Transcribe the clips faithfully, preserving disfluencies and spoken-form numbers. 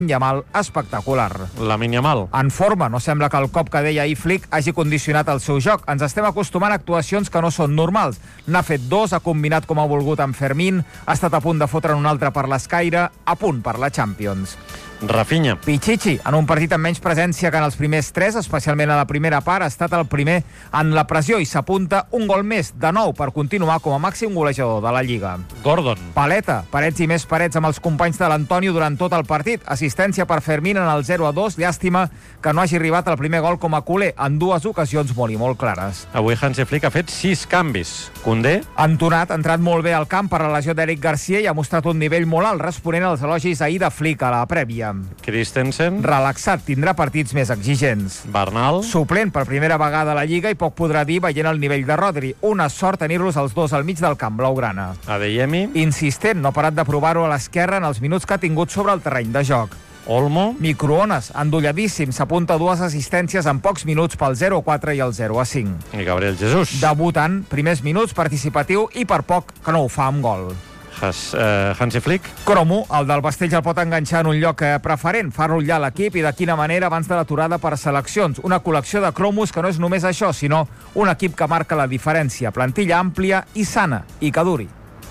Yamal espectacular. Lamine Yamal. En forma, no sembla que el cop que deia ahir Flick hagi condicionat el seu joc. Ens estem acostumant a actuacions que no són normals. N'ha fet dos, ha combinat com ha volgut amb Fermín, ha estat a punt de fotre un altre per l'escaire, a punt per la Champions. Rafinha. Pichichi, en un partit amb menys presència que en els primers tres, especialment a la primera part, ha estat el primer en la pressió i s'apunta un gol més, de nou, per continuar com a màxim golejador de la Lliga. Gordon. Paleta, parets i més parets amb els companys de l'Antonio durant tot el partit. Assistència per Fermín en el zero a dos. Llàstima que no hagi arribat el primer gol com a culer, en dues ocasions molt i molt clares. Avui Hansi Flick ha fet sis canvis. Koundé. Entonat, ha entrat molt bé al camp per la lesió d'Eric Garcia i ha mostrat un nivell molt alt, responent als elogis ahir de Flick a la prèvia. Christensen. Relaxat, tindrà partits més exigents. Bernal. Suplent per primera vegada a la Lliga i poc podrà dir veient el nivell de Rodri. Una sort tenir-los els dos al mig del camp blaugrana. Adeyemi. Insistent, no ha parat de provar-ho a l'esquerra en els minuts que ha tingut sobre el terreny de joc. Olmo. Microones, endolladíssim, s'apunta dues assistències en pocs minuts pel zero a quatre i el zero a cinc. I Gabriel Jesús. Debutant, primers minuts, participatiu i per poc que no ho fa amb gol. Has, uh, Hansi Flick. Cromo, el del Bastells el pot enganxar en un lloc preferent, fa rotllar l'equip i de quina manera abans de l'aturada per seleccions. Una col·lecció de cromos que no és només això, sinó un equip que marca la diferència, plantilla àmplia i sana, i que duri.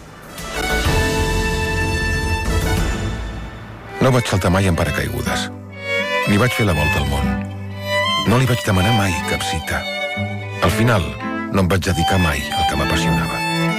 No vaig saltar mai en paracaigudes, ni vaig fer la volta al món. No li vaig demanar mai cap cita. Al final, no em vaig dedicar mai al que m'apassionava.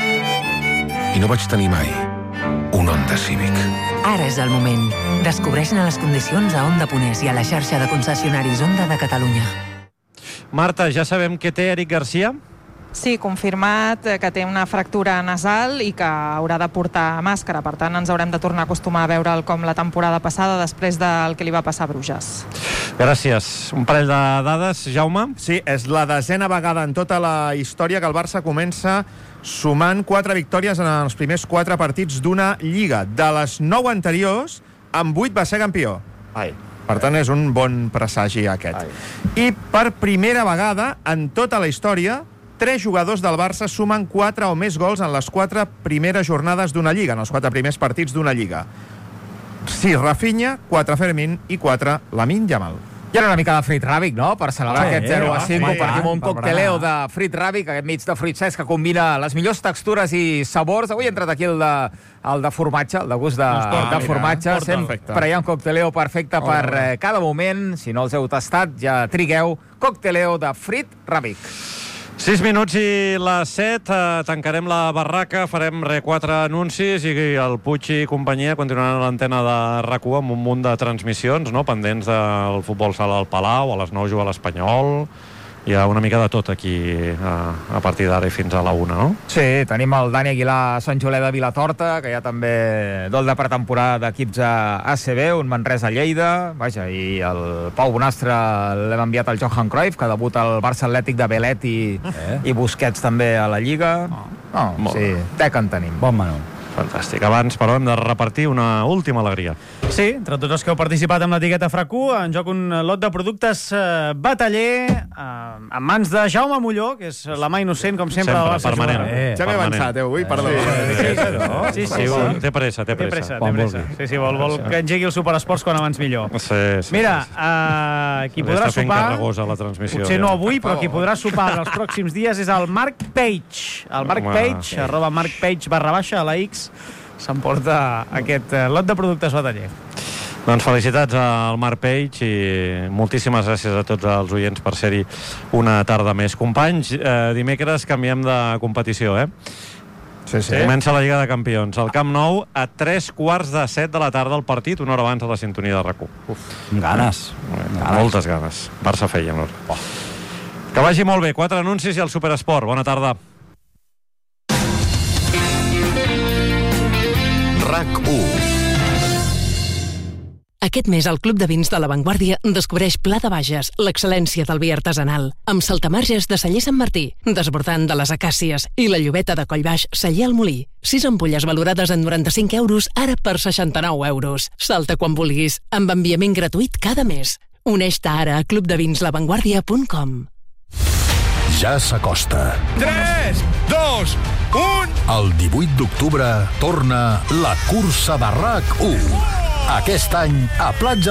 I no vaig tenir mai un Honda Civic. Ara és el moment. Descobreix-ne les condicions a Honda Ponés i a la xarxa de concessionaris Honda de Catalunya. Marta, ja sabem què té Eric Garcia? Sí, confirmat que té una fractura nasal i que haurà de portar màscara. Per tant, ens haurem de tornar a acostumar a veure'l com la temporada passada després del que li va passar a Bruges. Gràcies. Un parell de dades, Jaume? Sí, és la desena vegada en tota la història que el Barça comença sumant quatre victòries en els primers quatre partits d'una Lliga. De les nou anteriors, en vuit va ser campió. Ai. Per tant, és un bon presagi aquest. Ai. I per primera vegada en tota la història, tres jugadors del Barça sumen quatre o més gols en les quatre primeres jornades d'una Lliga, en els quatre primers partits d'una Lliga. sis Rafinha, quatre Fermín i quatre Lamine Yamal. I ara una mica de Frit Ràbic, no? Per celebrar sí, aquest zero a cinc, sí, compartim un per cocteleo de Frit Ràbic, aquest mig de fruit sec que combina les millors textures i sabors. Avui ha entrat aquí el de, el de formatge, el de gust de, porta, de formatge. mira, Sempre hi ha un cocteleo perfecte oh, per eh, cada moment. Si no els heu tastat, ja trigueu. Cocteleo de Frit Ràbic. Sis minuts i les set, eh, tancarem la barraca, farem re quatre anuncis i el Puig i companyia continuaran a l'antena de RAC u amb un munt de transmissions, no?, pendents del futbol sala al Palau, a les nou juga l'Espanyol. Hi ha una mica de tot aquí a, a partir d'ara i fins a la una, no? Sí, tenim el Dani Aguilar a Sant Joler de Vilatorta, que hi ha també dol de pretemporada d'equips a A C B, un Manresa a Lleida, vaja, i el Pau Bonastre l'hem enviat al Johan Cruyff, que debuta al Barça Atlètic de Belet i, eh? i Busquets també a la Lliga. Oh, no, sí, tec en tenim. Bon menú. Fantàstic. Abans, però, hem de repartir una última alegria. Sí, entre tots els que heu participat amb l'etiqueta FRAC u, en joc un lot de productes eh, Bataller, eh, en mans de Jaume Molló, que és la mà innocent, com sempre. Sempre, permanent. Eh, ja m'he avançat, eh, avui, perdó. Sí, sí, sí, no? sí, sí, sí. Té pressa, té pressa. Té pressa, sí, sí, vol, vol que engegui el Superesports quan abans millor. Sí, sí, Mira, sí, sí. Uh, qui podrà sopar, la transmissió, potser ja. no avui, però qui podrà sopar els pròxims dies és el Marc Page. El Marc Home, Page, sí. arroba Marc Page barra baixa a la X, s'emporta aquest uh, lot de productes Bataller. Doncs felicitats al Marc Page i moltíssimes gràcies a tots els oients per ser-hi una tarda més. Companys, eh, dimecres canviem de competició, eh? Sí, sí. Comença la Lliga de Campions. Al Camp Nou, a tres quarts de set de la tarda el partit, una hora abans de la sintonia de RAC u. Uf, ganes. ganes. Moltes ganes. Barça feia. Oh. Que vagi molt bé. Quatre anuncis i el Superesport. Bona tarda. RAC u. Aquest mes al Club de Vins de La Vanguardia descobreix Pla de Bages, l'excel·lència del vi artesanal, amb saltamarges de Celler Sant Martí, desbordant de les acàcies i la llobeta de Collbaix Celler al Molí. Sis ampolles valorades en noranta-cinc euros, ara per seixanta-nou euros. Salta quan vulguis, amb enviament gratuït cada mes. Uneix-te ara a club de vins la vanguardia punt com. Ja s'acosta. tres, dos, un... El divuit d'octubre torna la cursa de RAC u. Aquest any, a Platja